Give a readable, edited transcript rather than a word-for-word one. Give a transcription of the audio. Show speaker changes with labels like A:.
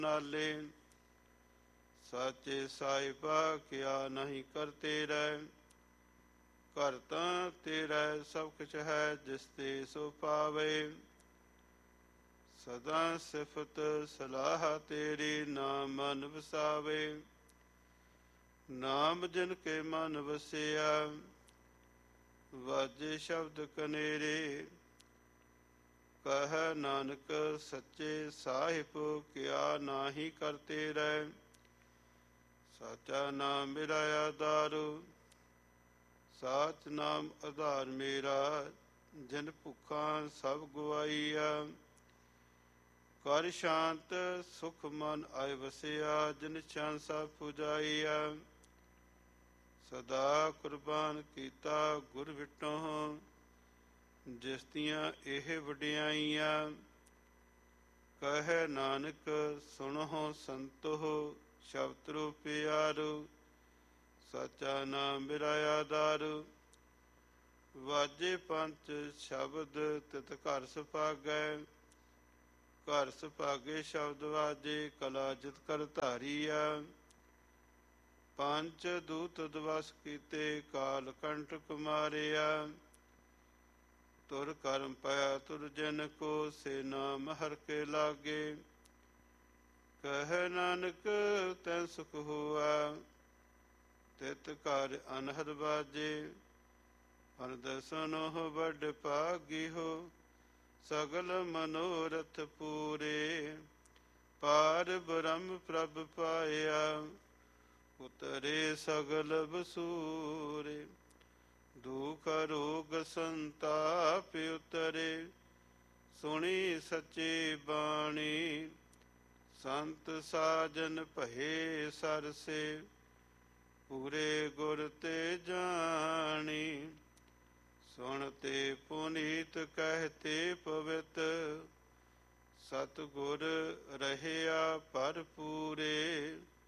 A: ਨਾਲੇ। ਸਾਚੇ ਸਾਹਿਬਾ ਕਿਆ ਨਹੀਂ ਕਰਤੇ ਰਹਿ, ਘਰ ਤਾਂ ਤੇਰਾ ਸਭ ਕੁਛ ਹੈ, ਜਿਸ ਤੇ ਸੋ ਪਾਵੇ। ਸਦਾ ਸਿਫਤ ਸਲਾਹ ਤੇਰੀ, ਨਾਮ ਮਨ ਵਸਾਵੇ। ਨਾਮ ਜਿਨ ਕੇ ਮਨ ਵਸਿਆ, ਵਾਜੇ ਸ਼ਬਦ ਕਨੇਰੇ। ਕਹਿ ਨਾਨਕ ਸੱਚੇ ਸਾਹਿਬ, ਕਿਆ ਨਾਹੀ ਕਰਤੇ ਰਹਿ। ਸਾਚਾ ਨਾਮ ਮੇਰਾ ਆਧਾਰ, ਸਾਚ ਨਾਮ ਆਧਾਰ ਮੇਰਾ। ਜਿਨ ਭੁੱਖਾਂ ਸਭ ਗਵਾਈਆ, ਕਰ ਸ਼ਾਂਤ ਸੁਖ ਮਨ ਆਇ ਵਸਿਆ। ਜਿਨ ਚਰਨ ਸਭ ਪੁਜਾਈਆ, ਸਦਾ ਕੁਰਬਾਨ ਕੀਤਾ ਗੁਰ ਵਿਟੋਂ। ਜਿਸ ਦੀਆਂ ਇਹ ਵਡਿਆਈਆਂ, ਕਹੈ ਨਾਨਕ ਸੁਣੋ ਸੰਤੋ। ਸ਼ਬਦ ਪਿਆਰੂ, ਸਾਚਾ ਨਾਮ ਮੇਰਾ ਆਧਾਰ। ਵਾਜੇ ਪੰਚ ਸ਼ਬਦ ਤਿਤ ਘਰ ਸੁਭਾਗੈ, ਘਰ ਸੁਭਾਗੇ ਸ਼ਬਦ ਵਾਜੇ। ਕਲਾ ਜਿਤ ਕਰ ਧਾਰੀਆ, ਪੰਜ ਦੂਤ ਦਿਵਸ ਕੀਤੇ। ਕਾਲ ਕੰਟਕ ਮਾਰਿਆ, ਤੁਰ ਕਰਮ ਪਾਇਆ ਤੁਰ ਜਨ ਕੋ। ਸੇ ਨਾਮ ਹਰਿ ਕੇ ਲਾਗੇ, ਕਹਿ ਨਾਨਕ ਤੈ ਸੁਖ ਹੋਆ। ਤਿਤ ਘਰ ਅਨਹਦ ਬਾਜੇ, ਅਨ ਦਰਸਨੋ ਵੱਡ ਭਾਗੀ ਹੋ। ਸਗਲ ਮਨੋਰਥ ਪੂਰੇ, ਪਾਰ ਬ੍ਰਹਮ ਪ੍ਰਭ ਪਾਇਆ। ਉਤਰੇ ਸਗਲ ਬਸੂਰੇ, ਦੁਖ ਰੋਗ ਸੰਤਾਪ ਉਤਰੇ। ਸੁਣੀ ਸੱਚੀ ਬਾਣੀ, ਸੰਤ ਸਾਜਨ ਭਏ ਸਰਸੇ। ਪੂਰੇ ਗੁਰ ਤੇ ਜਾਣੀ, ਸੁਣ ਤੇ ਪੁਨੀਤ ਕਹਿਤੇ ਪਵਿੱਤ। ਸਤਿਗੁਰ ਰਹਿਆ ਭਰਪੂਰੇ,